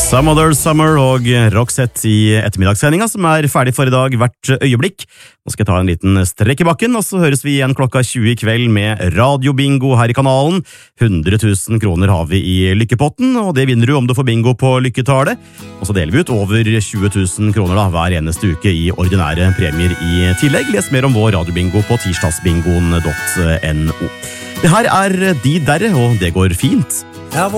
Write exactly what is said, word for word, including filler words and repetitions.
Some Other Summer og Roxette i ettermiddagssendinga, som er ferdig for i dag hvert øyeblikk. Nå skal jeg ta en liten strekk i bakken, og så høres vi igjen klokka tjue i kveld med radiobingo her i kanalen. hundre tusen kroner har vi i lykkepotten, og det vinner du om du får bingo på lykketallet. Og så deler vi ut over tjue tusen kroner da, hver eneste uke i ordinære premier i tillegg. Les mer om vår radiobingo på tirsdagsbingoen punktum no. Det her er De Derre, og det går fint.